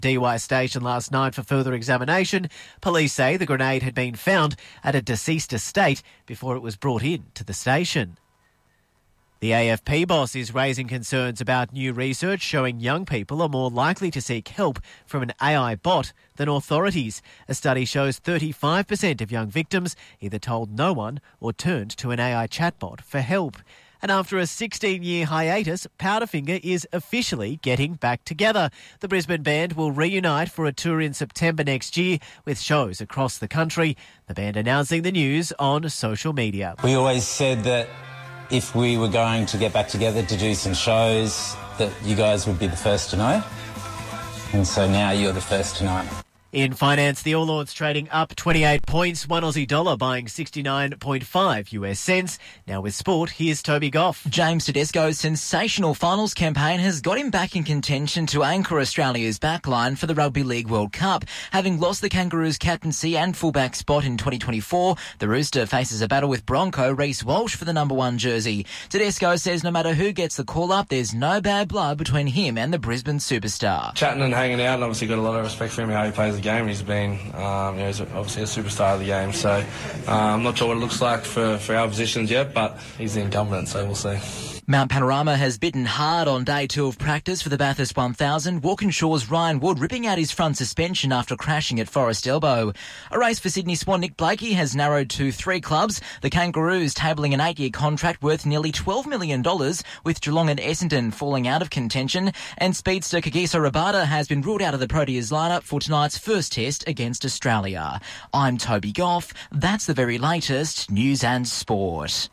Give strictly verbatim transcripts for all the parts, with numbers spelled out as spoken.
Dee Why station last night for further examination. Police say the grenade had been found at a deceased estate before it was brought in to the station. The A F P boss is raising concerns about new research showing young people are more likely to seek help from an A I bot than authorities. A study shows thirty-five percent of young victims either told no one or turned to an A I chatbot for help. And after a sixteen-year hiatus, Powderfinger is officially getting back together. The Brisbane band will reunite for a tour in September next year with shows across the country. The band announcing the news on social media. We always said that if we were going to get back together to do some shows, that you guys would be the first to know. And so now you're the first to know. In finance, the All Ords trading up twenty-eight points, one Aussie dollar buying sixty-nine point five U S cents. Now with sport, here's Toby Goff. James Tedesco's sensational finals campaign has got him back in contention to anchor Australia's backline for the Rugby League World Cup. Having lost the Kangaroos' captaincy and fullback spot in twenty twenty-four, the Rooster faces a battle with Bronco Reece Walsh for the number one jersey. Tedesco says no matter who gets the call-up, there's no bad blood between him and the Brisbane superstar. Chatting and hanging out, and obviously got a lot of respect for him, how he plays the game. He's been, um, you know, he's obviously a superstar of the game. So uh, I'm not sure what it looks like for, for our positions yet, but he's the incumbent, so we'll see. Mount Panorama has bitten hard on day two of practice for the Bathurst one thousand. Walkinshaw's Ryan Wood ripping out his front suspension after crashing at Forest Elbow. A race for Sydney Swan Nick Blakey has narrowed to three clubs. The Kangaroos tabling an eight-year contract worth nearly twelve million dollars, with Geelong and Essendon falling out of contention. And speedster Kagiso Rabada has been ruled out of the Proteas lineup for tonight's first test against Australia. I'm Toby Goff. That's the very latest news and sport.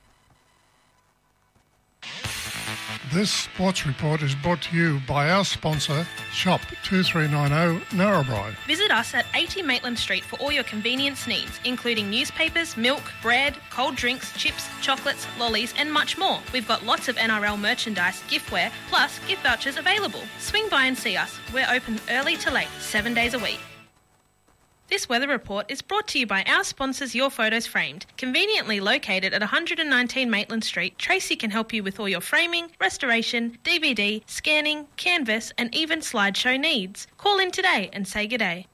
This sports report is brought to you by our sponsor, Shop two three nine zero Narrabri. Visit us at eighty Maitland Street for all your convenience needs, including newspapers, milk, bread, cold drinks, chips, chocolates, lollies and much more. We've got lots of N R L merchandise, giftware, plus gift vouchers available. Swing by and see us. We're open early to late, seven days a week. This weather report is brought to you by our sponsors Your Photos Framed. Conveniently located at one hundred nineteen Maitland Street, Tracy can help you with all your framing, restoration, D V D, scanning, canvas and even slideshow needs. Call in today and say good day.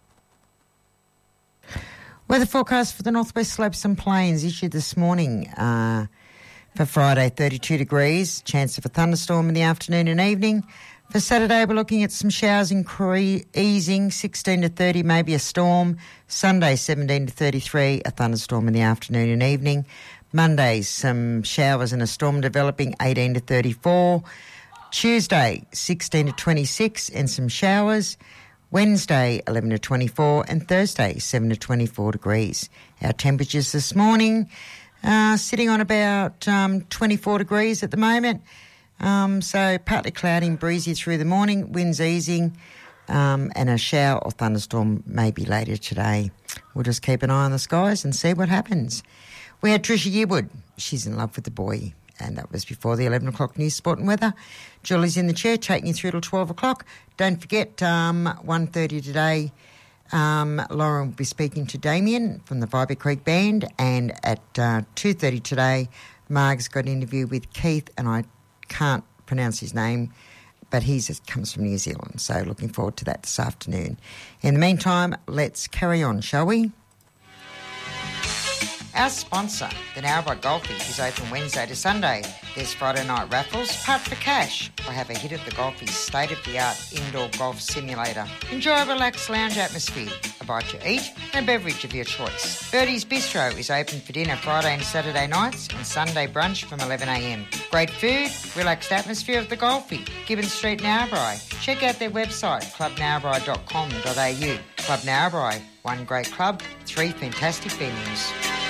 Weather forecast for the Northwest Slopes and Plains issued this morning uh, for Friday, thirty-two degrees, chance of a thunderstorm in the afternoon and evening. For Saturday, we're looking at some showers incre- easing, sixteen to thirty, maybe a storm. Sunday, seventeen to thirty-three, a thunderstorm in the afternoon and evening. Monday, some showers and a storm developing, eighteen to thirty-four. Tuesday, sixteen to twenty-six and some showers. Wednesday, eleven to twenty-four, and Thursday, seven to twenty-four degrees. Our temperatures this morning uh, sitting on about um, twenty-four degrees at the moment. Um, so partly cloudy and breezy through the morning, winds easing, um, and a shower or thunderstorm maybe later today. We'll just keep an eye on the skies and see what happens. We had Trisha Yearwood. She's in love with the boy, and that was before the eleven o'clock news, sport and weather. Julie's in the chair, taking you through till twelve o'clock. Don't forget, um, one thirty today, um, Lauren will be speaking to Damien from the Viber Creek Band, and at uh, two thirty today, Marg's got an interview with Keith, and I can't pronounce his name, but he comes from New Zealand, so looking forward to that this afternoon. In the meantime, let's carry on, shall we? Our sponsor, the Narrabri Golfie, is open Wednesday to Sunday. There's Friday night raffles, part for cash, or have a hit at the Golfie's state-of-the-art indoor golf simulator. Enjoy a relaxed lounge atmosphere, a bite to eat, and a beverage of your choice. Birdie's Bistro is open for dinner Friday and Saturday nights and Sunday brunch from eleven a m. Great food, relaxed atmosphere at the Golfie, Gibbon Street, Narrabri. Check out their website, club narrabri dot com dot a u. Club Narrabri, one great club, three fantastic venues.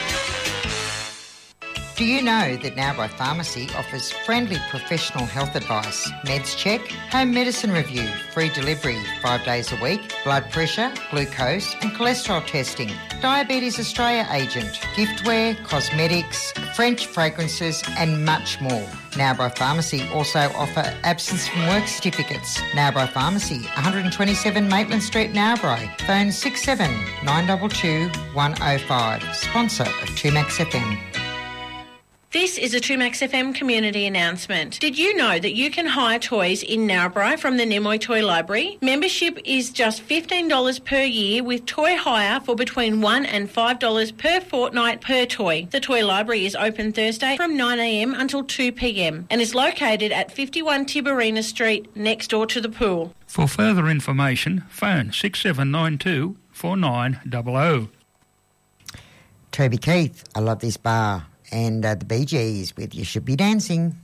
Do you know that Narrabri Pharmacy offers friendly professional health advice, meds check, home medicine review, free delivery five days a week, blood pressure, glucose and cholesterol testing, Diabetes Australia agent, giftware, cosmetics, French fragrances and much more. Narrabri Pharmacy also offer absence from work certificates. Narrabri Pharmacy, one twenty-seven Maitland Street, Narrabri. Phone six seven nine two two one oh five. Sponsor of two Max F M. This is a two Max F M community announcement. Did you know that you can hire toys in Narrabri from the Nimoy Toy Library? Membership is just fifteen dollars per year with toy hire for between one dollars and five dollars per fortnight per toy. The Toy Library is open Thursday from nine a m until two p m and is located at fifty-one Tiberina Street next door to the pool. For further information, phone six seven nine two, four nine zero zero. Toby Keith, I love this bar. And uh, the Bee Gees with You Should Be Dancing.